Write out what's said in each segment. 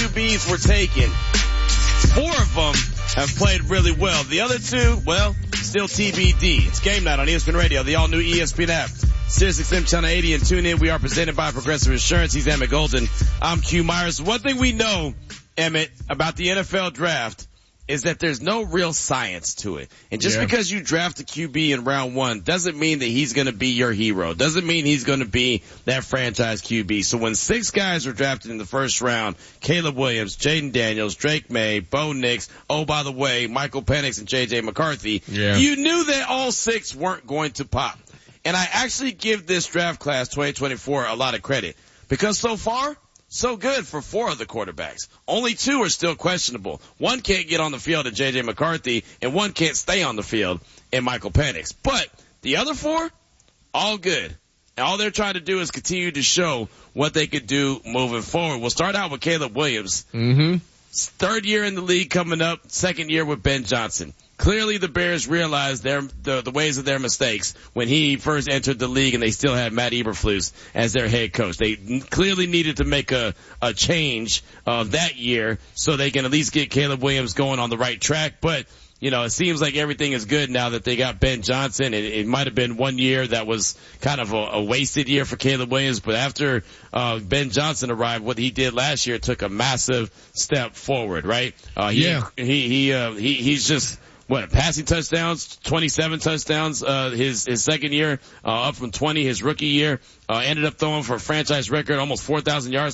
QBs were taken, 4 of them have played really well. The other 2, well, still TBD. It's game night on ESPN Radio, the all-new ESPN app. SiriusXM Channel 80 and tune in. We are presented by Progressive Insurance. He's Emmett Golden. I'm Q Myers. One thing we know, Emmett, about the NFL draft is that there's no real science to it. And just because you draft a QB in round 1 doesn't mean that he's going to be your hero. Doesn't mean he's going to be that franchise QB. So when 6 guys were drafted in the first round, Caleb Williams, Jaden Daniels, Drake May, Bo Nix, oh, by the way, Michael Penix and JJ McCarthy, you knew that all 6 weren't going to pop. And I actually give this draft class 2024 a lot of credit because so far, so good for 4 of the quarterbacks. Only 2 are still questionable. 1 can't get on the field at J.J. McCarthy, and 1 can't stay on the field in Michael Penix. But the other 4, all good. And all they're trying to do is continue to show what they could do moving forward. We'll start out with Caleb Williams. 3rd year in the league coming up, 2nd year with Ben Johnson. Clearly the Bears realized the ways of their mistakes when he first entered the league and they still had Matt Eberflus as their head coach. They clearly needed to make a change that year so they can at least get Caleb Williams going on the right track. But, you know, it seems like everything is good now that they got Ben Johnson. It might have been 1 year that was kind of a wasted year for Caleb Williams, but after Ben Johnson arrived, what he did last year took a massive step forward, right? He's just passing touchdowns, 27 touchdowns, his second year, up from 20 his rookie year, ended up throwing for a franchise record, almost 4,000 yards,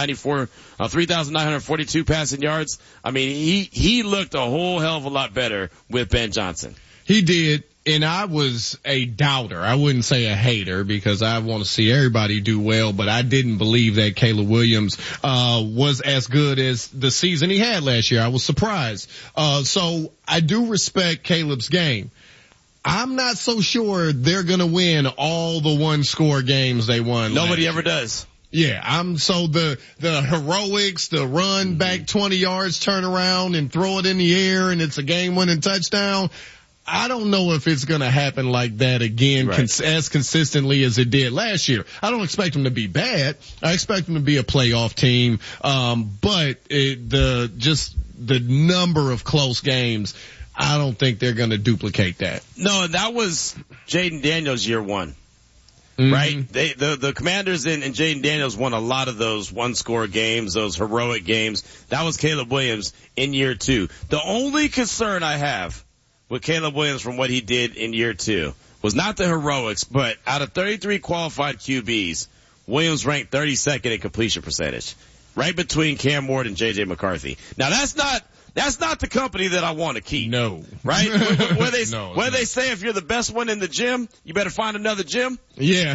3,942 passing yards. I mean, he looked a whole hell of a lot better with Ben Johnson. He did. And I was a doubter. I wouldn't say a hater because I want to see everybody do well, but I didn't believe that Caleb Williams, was as good as the season he had last year. I was surprised. So I do respect Caleb's game. I'm not so sure they're going to win all the 1-score games they won. Nobody ever does. Yeah, so the heroics, the run back 20 yards, turn around and throw it in the air and it's a game-winning touchdown. I don't know if it's going to happen like that again as consistently as it did last year. I don't expect them to be bad. I expect them to be a playoff team. But the number of close games, I don't think they're going to duplicate that. No, that was Jaden Daniels year 1. Right? The Commanders and Jaden Daniels won a lot of those 1-score games, those heroic games. That was Caleb Williams in year 2. The only concern I have with Caleb Williams from what he did in year 2 was not the heroics, but out of 33 qualified QBs, Williams ranked 32nd in completion percentage, right between Cam Ward and JJ McCarthy. Now that's not the company that I want to keep. No. Right? Where they say if you're the best one in the gym, you better find another gym. Yeah.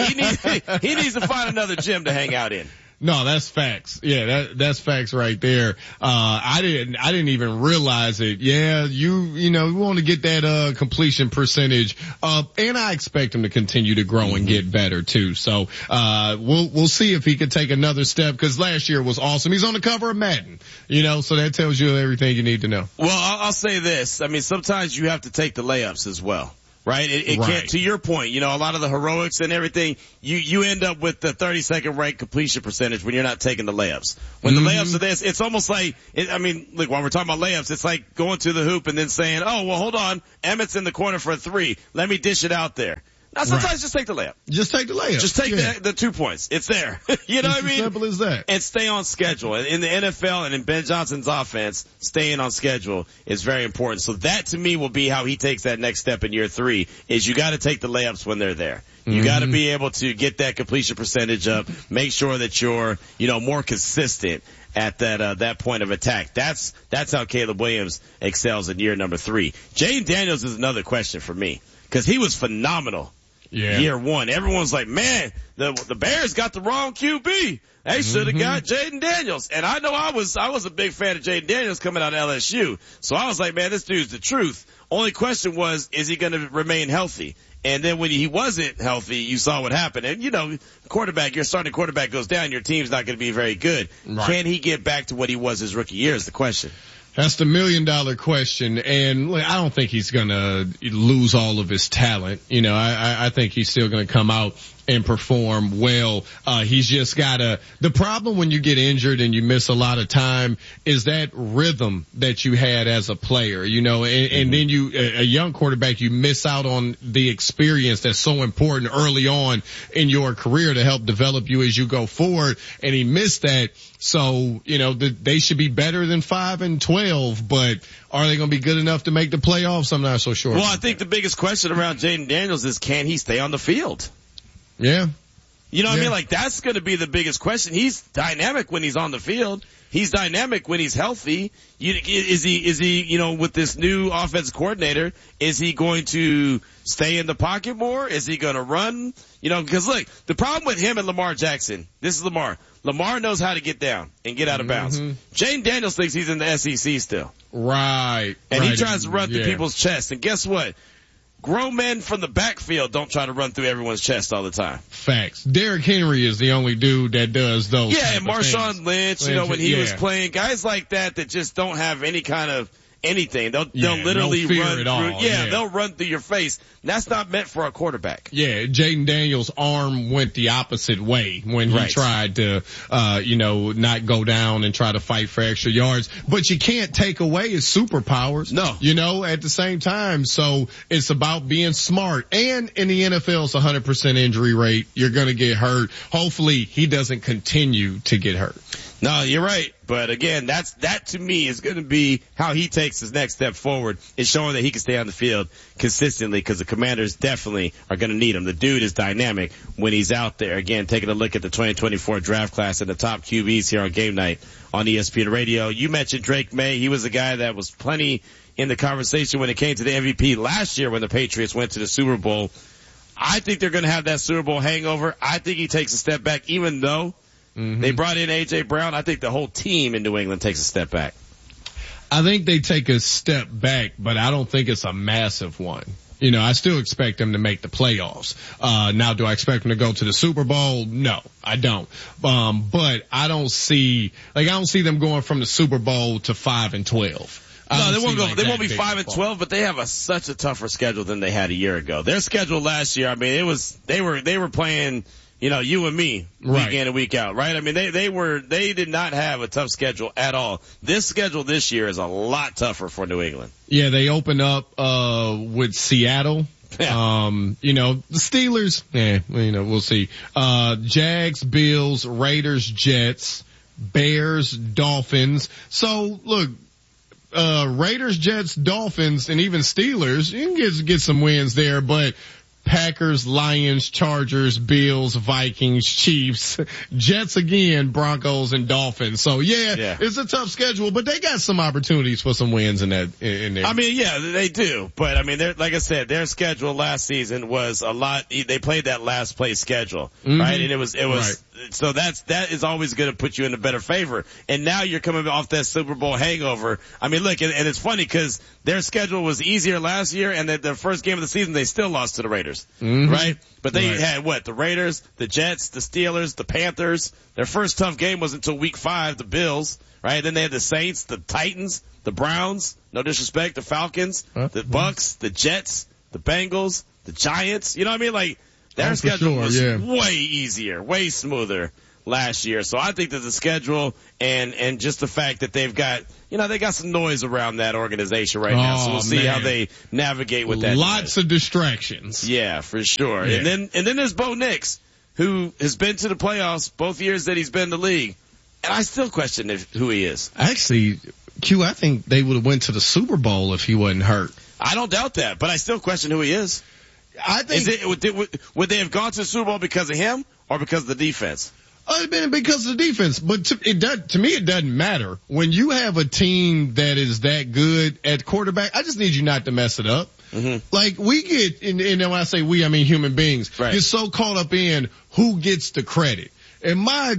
He needs to find another gym to hang out in. No, that's facts. Yeah, that's facts right there. I didn't even realize it. Yeah, you want to get that, completion percentage up, and I expect him to continue to grow and get better too. So, we'll see if he can take another step because last year was awesome. He's on the cover of Madden, so that tells you everything you need to know. Well, I'll say this. I mean, sometimes you have to take the layups as well. Right? It can't, to your point, a lot of the heroics and everything, you end up with the 32nd ranked completion percentage when you're not taking the layups. When the layups are this, it's almost like, look, while we're talking about layups, it's like going to the hoop and then saying, oh, well, hold on, Emmett's in the corner for a 3. Let me dish it out there. Now, sometimes just take the layup. Just take the layup. Just take the 2 points. It's there. You know what I mean? As simple as that. And stay on schedule. In the NFL and in Ben Johnson's offense, staying on schedule is very important. So that to me will be how he takes that next step in year 3 is you got to take the layups when they're there. You got to be able to get that completion percentage up, make sure that you're, more consistent at that point of attack. That's how Caleb Williams excels in year number 3. Jaden Daniels is another question for me because he was phenomenal. Yeah. Year 1. Everyone's like, man, the Bears got the wrong QB. They should have got Jaden Daniels. And I know I was a big fan of Jaden Daniels coming out of LSU. So I was like, man, this dude's the truth. Only question was, is he going to remain healthy? And then when he wasn't healthy, you saw what happened. And your starting quarterback goes down, your team's not going to be very good. Right. Can he get back to what he was his rookie year is the question. That's the $1 million question. And I don't think he's going to lose all of his talent. I think he's still going to come out and perform well. He's just gotta, the problem when you get injured and you miss a lot of time is that rhythm that you had as a player, and then a young quarterback, you miss out on the experience that's so important early on in your career to help develop you as you go forward. And he missed that. So, they should be better than 5-12, but are they going to be good enough to make the playoffs? I'm not so sure. Well, I think the biggest question around Jaden Daniels is, can he stay on the field? Yeah. You know what I mean? Like, that's going to be the biggest question. He's dynamic when he's on the field. He's dynamic when he's healthy. Is he, with this new offensive coordinator, is he going to stay in the pocket more? Is he going to run? Because look, the problem with him and Lamar Jackson, this is Lamar. Lamar knows how to get down and get out of bounds. Jaden Daniels thinks he's in the SEC still. Right. And he tries to run through people's chests. And guess what? Grown men from the backfield don't try to run through everyone's chest all the time. Facts. Derrick Henry is the only dude that does those. Yeah, and Marshawn Lynch, when he was playing, guys like that just don't have any kind of anything. They'll literally run through. They'll run through your face. And that's not meant for a quarterback. Yeah, Jaden Daniels' arm went the opposite way when he tried to, not go down and try to fight for extra yards. But you can't take away his superpowers. No. At the same time. So it's about being smart. And in the NFL, it's 100% injury rate. You're going to get hurt. Hopefully he doesn't continue to get hurt. No, you're right. But again, that to me is going to be how he takes his next step forward, is showing that he can stay on the field consistently, because the Commanders definitely are going to need him. The dude is dynamic when he's out there. Again, taking a look at the 2024 draft class and the top QBs here on Game Night on ESPN Radio. You mentioned Drake May. He was a guy that was plenty in the conversation when it came to the MVP last year when the Patriots went to the Super Bowl. I think they're going to have that Super Bowl hangover. I think he takes a step back, even though they brought in A.J. Brown. I think the whole team in New England takes a step back. I think they take a step back, but I don't think it's a massive one. I still expect them to make the playoffs. Now, do I expect them to go to the Super Bowl? No, I don't. But I don't see them going from the Super Bowl to 5-12. No, they won't go. They won't be 5-12, but they have such a tougher schedule than they had a year ago. Their schedule last year, I mean, they were playing, you and me week in and week out, right? I mean, they did not have a tough schedule at all. This schedule this year is a lot tougher for New England. Yeah, they open up, with Seattle. Yeah. The Steelers, we'll see. Jags, Bills, Raiders, Jets, Bears, Dolphins. So look, Raiders, Jets, Dolphins, and even Steelers, you can get some wins there, but Packers, Lions, Chargers, Bills, Vikings, Chiefs, Jets again, Broncos, and Dolphins. So it's a tough schedule, but they got some opportunities for some wins in there. I mean, yeah, they do. But I mean, like I said, their schedule last season was a lot. They played that last place schedule, right? And it was, so that is always going to put you in a better favor. And now you're coming off that Super Bowl hangover. I mean, look, and it's funny because their schedule was easier last year, and the first game of the season, they still lost to the Raiders. Right? But they had the Raiders, the Jets, the Steelers, the Panthers. Their first tough game was until week 5, the Bills, right? Then they had the Saints, the Titans, the Browns, no disrespect, the Falcons, the Bucks, the Jets, the Bengals, the Giants. You know what I mean? Like, their schedule was way easier, way smoother last year. So I think that the schedule and just the fact that they've got, they got some noise around that organization right now. So we'll see how they navigate with that. Lots of distractions. Yeah, for sure. Yeah. And then there's Bo Nix, who has been to the playoffs both years that he's been in the league. And I still question who he is. Actually, Q, I think they would have went to the Super Bowl if he wasn't hurt. I don't doubt that, but I still question who he is. I think would they have gone to the Super Bowl because of him or because of the defense? It's been because of the defense, but to me it doesn't matter. When you have a team that is that good at quarterback, I just need you not to mess it up. Like we get, and when I say we, I mean human beings, get so caught up in who gets the credit. And my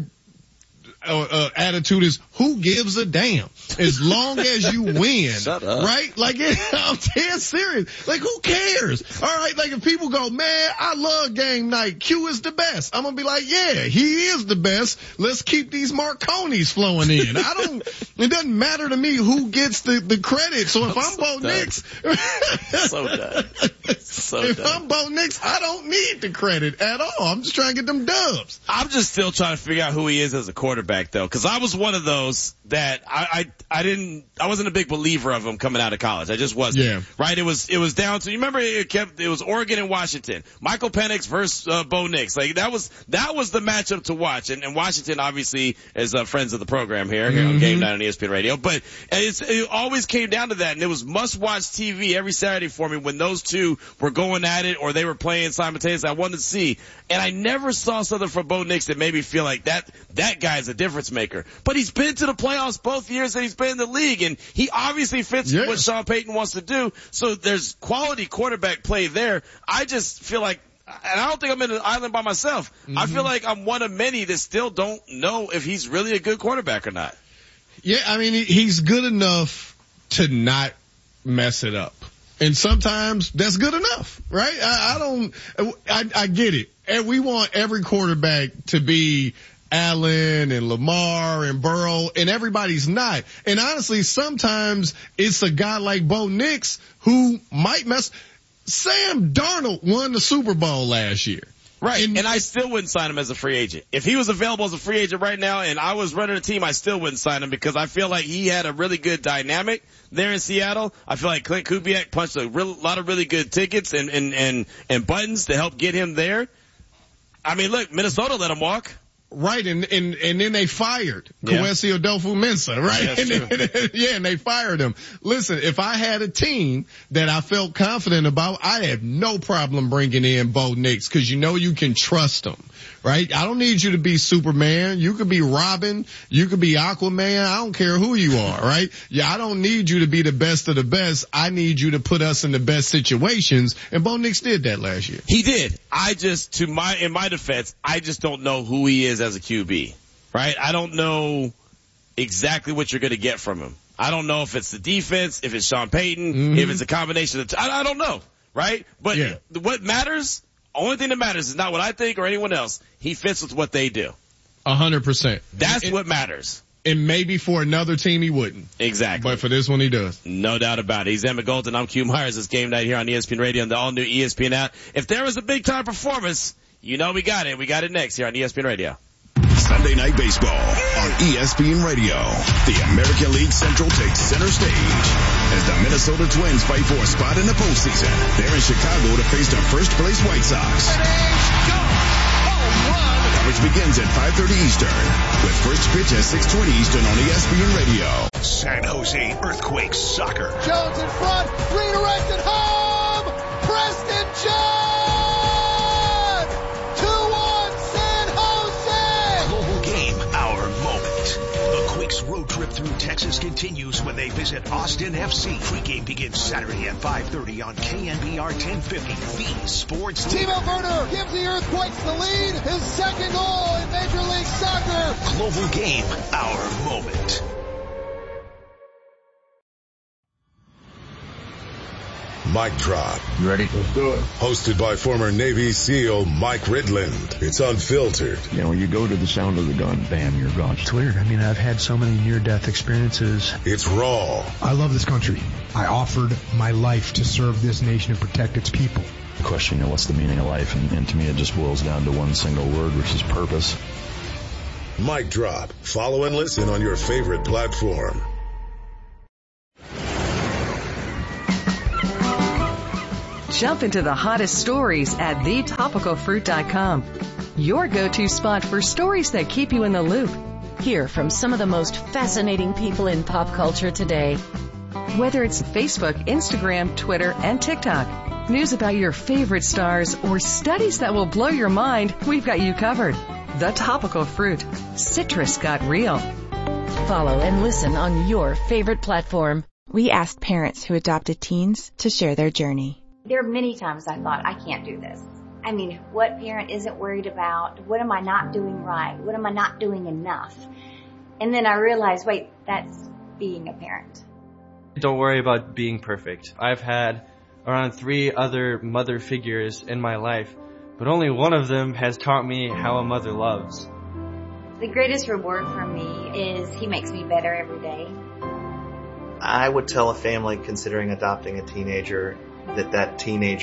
attitude is, who gives a damn? As long as you win. Shut up. Right? Like, I'm dead serious. Like, who cares? Alright, like if people go, man, I love game night. Q is the best. I'm gonna be like, yeah, he is the best. Let's keep these Marconis flowing in. It doesn't matter to me who gets the credit. So if I'm Bo Nix. So done. If I'm Bo Nix, I don't need the credit at all. I'm just trying to get them dubs. I'm just still trying to figure out who he is as a quarterback, though, because I was one of those that I wasn't a big believer of him coming out of college. I just wasn't. Yeah. Right? It was down to, you remember it was Oregon and Washington. Michael Penix versus Bo Nix. Like that was the matchup to watch. And Washington obviously is friends of the program here on Game Night on ESPN Radio. But it always came down to that, and it was must-watch TV every Saturday for me when those two were going at it or they were playing simultaneously. I wanted to see. And I never saw something from Bo Nix that made me feel like that guy's a difference maker. But he's been to the playoffs both years that he's been in the league, and he obviously fits what Sean Payton wants to do. So there's quality quarterback play there. I just feel like, and I don't think I'm in an island by myself. I feel like I'm one of many that still don't know if he's really a good quarterback or not. Yeah, I mean, he's good enough to not mess it up. And sometimes that's good enough, right? I get it. And we want every quarterback to be Allen and Lamar and Burrow, and everybody's not. And honestly, sometimes it's a guy like Bo Nix who might mess. Sam Darnold won the Super Bowl last year. Right, and I still wouldn't sign him as a free agent. If he was available as a free agent right now and I was running a team, I still wouldn't sign him because I feel like he had a really good dynamic there in Seattle. I feel like Clint Kubiak punched a lot of really good tickets and buttons to help get him there. I mean, look, Minnesota let him walk. Right, and then they fired Kwesi Adolfo-Mensah, right? Yeah, and they fired him. Listen, if I had a team that I felt confident about, I have no problem bringing in Bo Nix because you know you can trust him, right? I don't need you to be Superman. You could be Robin. You could be Aquaman. I don't care who you are, right? Yeah, I don't need you to be the best of the best. I need you to put us in the best situations, and Bo Nix did that last year. He did. In my defense, I just don't know who he is as a QB, right? I don't know exactly what you're going to get from him. I don't know if it's the defense, if it's Sean Payton, if it's a combination of I don't know, right? But what matters, only thing that matters is not what I think or anyone else. He fits with what they do. 100%. That's what matters. And maybe for another team he wouldn't. Exactly. But for this one he does. No doubt about it. He's Emmett Golden. I'm Q Myers. It's Game Night here on ESPN Radio and the all-new ESPN app. If there was a big-time performance, you know we got it. We got it next here on ESPN Radio. Sunday Night Baseball on ESPN Radio. The American League Central takes center stage as the Minnesota Twins fight for a spot in the postseason. They're in Chicago to face the first-place White Sox. Coverage begins at 5:30 Eastern with first pitch at 6:20 Eastern on ESPN Radio. San Jose Earthquakes Soccer. Jones in front, redirected home, Preston Jones! 2-1 San Jose! Global Game, our moment. The Quakes road trip through Texas continues when they visit Austin FC. Pre-game begins Saturday at 5:30 on KNBR 1050, the sports leader. Timo Werner gives the Earthquakes the lead, his second goal in Major League Soccer. Global Game, our moment. Mic Drop. You ready? Let's do it. Hosted by former Navy SEAL Mike Ridland. It's unfiltered. You know, when you go to the sound of the gun, bam, you're gone. It's weird. I mean, I've had so many near-death experiences. It's raw. I love this country. I offered my life to serve this nation and protect its people. The question, you know, what's the meaning of life? And to me, it just boils down to one single word, which is purpose. Mic Drop. Follow and listen on your favorite platform. Jump into the hottest stories at thetopicalfruit.com. Your go-to spot for stories that keep you in the loop. Hear from some of the most fascinating people in pop culture today. Whether it's Facebook, Instagram, Twitter, and TikTok, news about your favorite stars, or studies that will blow your mind, we've got you covered. The Topical Fruit. Citrus got real. Follow and listen on your favorite platform. We asked parents who adopted teens to share their journey. There are many times I thought, I can't do this. I mean, what parent isn't worried about? What am I not doing right? What am I not doing enough? And then I realized, wait, that's being a parent. Don't worry about being perfect. I've had around 3 other mother figures in my life, but only one of them has taught me how a mother loves. The greatest reward for me is he makes me better every day. I would tell a family considering adopting a teenager that teenager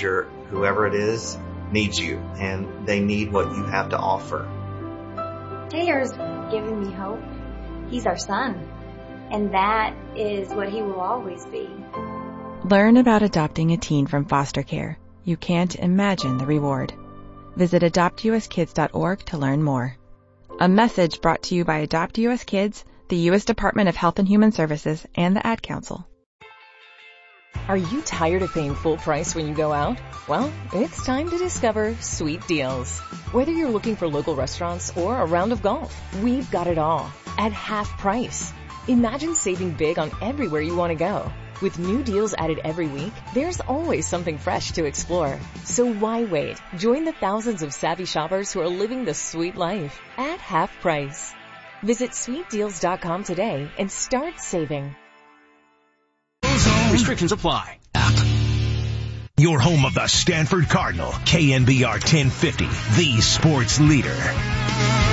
whoever it is needs you, and they need what you have to offer. Taylor's given me hope. He's our son, and that is what he will always be. Learn about adopting a teen from foster care. You can't imagine the reward. Visit adoptuskids.org to learn more. A message brought to you by Adopt U.S. Kids, the U.S. Department of Health and Human Services, and the Ad Council. Are you tired of paying full price when you go out? Well, it's time to discover Sweet Deals. Whether you're looking for local restaurants or a round of golf, we've got it all at half price. Imagine saving big on everywhere you want to go. With new deals added every week, there's always something fresh to explore. So why wait? Join the thousands of savvy shoppers who are living the sweet life at half price. Visit sweetdeals.com today and start saving. Restrictions apply. Your home of the Stanford Cardinal, KNBR 1050, the sports leader.